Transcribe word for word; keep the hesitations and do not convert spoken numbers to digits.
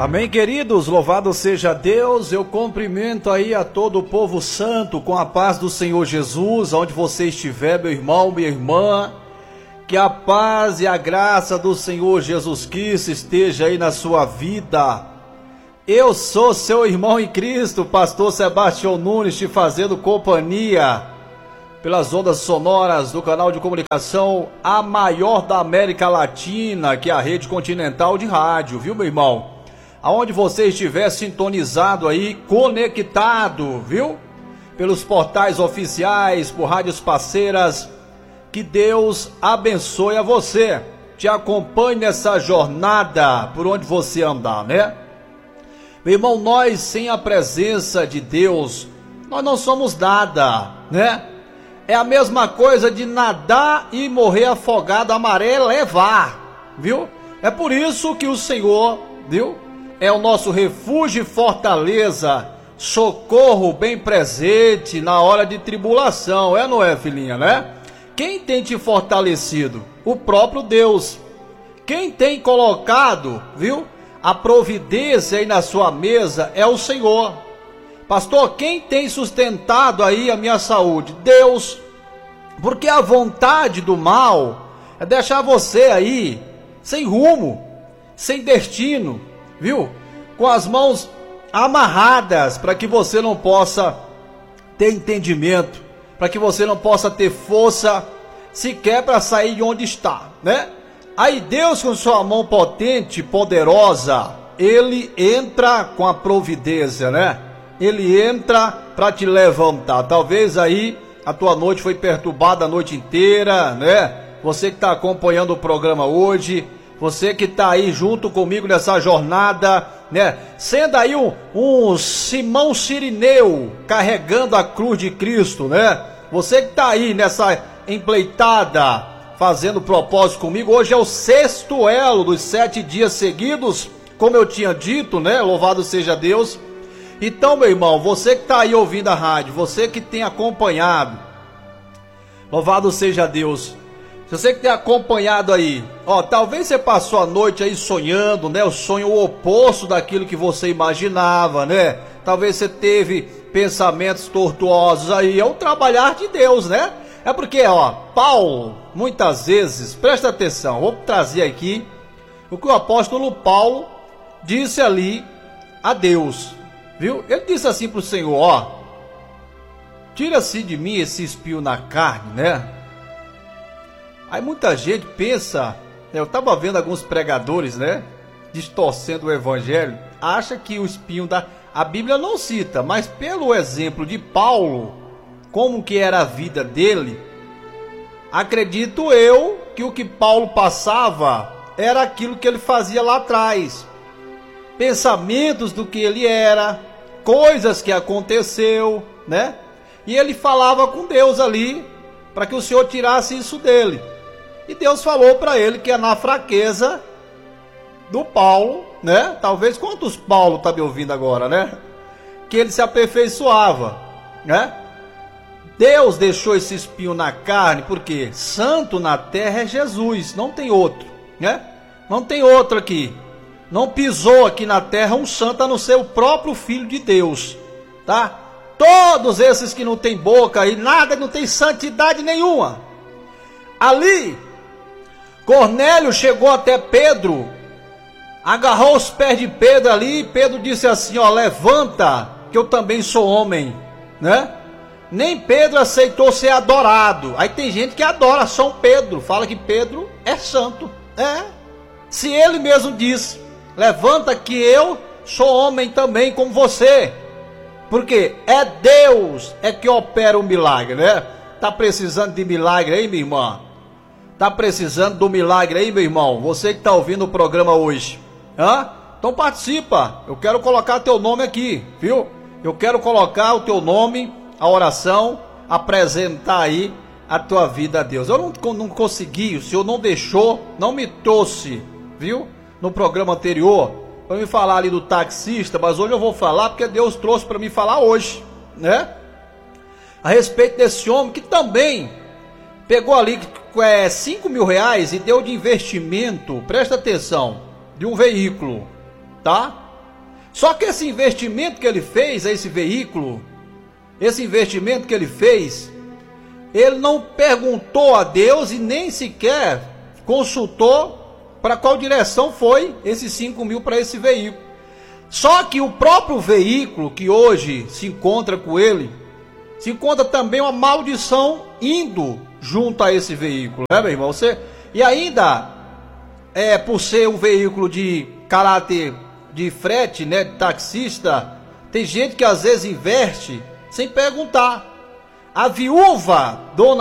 Amém, queridos, louvado seja Deus. Eu cumprimento aí a todo o povo santo com a paz do Senhor Jesus, onde você estiver, meu irmão, minha irmã, que a paz e a graça do Senhor Jesus Cristo esteja aí na sua vida. Eu sou seu irmão em Cristo, pastor Sebastião Nunes, te fazendo companhia pelas ondas sonoras do canal de comunicação, a maior da América Latina, que é a Rede Continental de Rádio, viu, meu irmão? Aonde você estiver sintonizado aí, conectado, viu? Pelos portais oficiais, por rádios parceiras, que Deus abençoe a você, te acompanhe nessa jornada por onde você andar, né? Meu irmão, nós sem a presença de Deus, nós não somos nada, né? É a mesma coisa de nadar e morrer afogado, a maré levar, viu? É por isso que o Senhor, viu? É o nosso refúgio e fortaleza, socorro bem presente na hora de tribulação, é, não é, filhinha, né? Quem tem te fortalecido? O próprio Deus. Quem tem colocado, viu, a providência aí na sua mesa é o Senhor. Pastor, quem tem sustentado aí a minha saúde? Deus. Porque a vontade do mal é deixar você aí sem rumo, sem destino, viu? Com as mãos amarradas, para que você não possa ter entendimento, para que você não possa ter força sequer para sair de onde está, né? Aí Deus, com sua mão potente, poderosa, ele entra com a providência, né? Ele entra para te levantar. Talvez aí a tua noite foi perturbada a noite inteira, né? Você que está acompanhando o programa hoje, você que está aí junto comigo nessa jornada, né? Sendo aí um, um Simão Sirineu carregando a cruz de Cristo, né? Você que está aí nessa empleitada, fazendo propósito comigo. Hoje é o sexto elo dos sete dias seguidos, como eu tinha dito, né? Louvado seja Deus. Então, meu irmão, você que está aí ouvindo a rádio, você que tem acompanhado, louvado seja Deus. Você que tem acompanhado aí, ó, talvez você passou a noite aí sonhando, né? O sonho oposto daquilo que você imaginava, né? Talvez você teve pensamentos tortuosos aí, é o trabalhar de Deus, né? É porque, ó, Paulo, muitas vezes, presta atenção, vou trazer aqui o que o apóstolo Paulo disse ali a Deus, viu? Ele disse assim para o Senhor, ó, tira-se de mim esse espinho na carne, né? Aí muita gente pensa, eu estava vendo alguns pregadores, né, distorcendo o evangelho, acha que o espinho da... A Bíblia não cita, mas pelo exemplo de Paulo, como que era a vida dele, acredito eu que o que Paulo passava era aquilo que ele fazia lá atrás. Pensamentos do que ele era, coisas que aconteceu, né? E ele falava com Deus ali, para que o Senhor tirasse isso dele. E Deus falou para ele que é na fraqueza do Paulo, né? Talvez quantos Paulo tá me ouvindo agora, né? Que ele se aperfeiçoava, né? Deus deixou esse espinho na carne, porque santo na terra é Jesus, não tem outro, né? Não tem outro aqui. Não pisou aqui na terra um santo a não ser o próprio Filho de Deus, tá? Todos esses que não tem boca aí, nada, não tem santidade nenhuma. Ali, Cornélio chegou até Pedro, agarrou os pés de Pedro ali, e Pedro disse assim, ó, levanta, que eu também sou homem, né? Nem Pedro aceitou ser adorado. Aí tem gente que adora São Pedro, fala que Pedro é santo, é? Se ele mesmo diz, levanta que eu sou homem também como você, porque é Deus é que opera o milagre, né? Tá precisando de milagre aí, minha irmã? Tá precisando do milagre aí, meu irmão? Você que tá ouvindo o programa hoje, hã? Então participa, eu quero colocar teu nome aqui, viu? Eu quero colocar o teu nome, a oração, apresentar aí a tua vida a Deus. Eu não, não consegui, o Senhor não deixou, não me trouxe, viu? No programa anterior, para me falar ali do taxista, mas hoje eu vou falar porque Deus trouxe para me falar hoje, né? A respeito desse homem que também pegou ali é, cinco mil reais e deu de investimento, presta atenção, de um veículo, tá? Só que esse investimento que ele fez, esse veículo, esse investimento que ele fez, ele não perguntou a Deus e nem sequer consultou para qual direção foi esses cinco mil para esse veículo. Só que o próprio veículo que hoje se encontra com ele, se encontra também uma maldição indo junto a esse veículo, né, meu irmão? Você, e ainda, é, por ser um veículo de caráter de frete, né, de taxista, tem gente que às vezes investe sem perguntar. A viúva, dona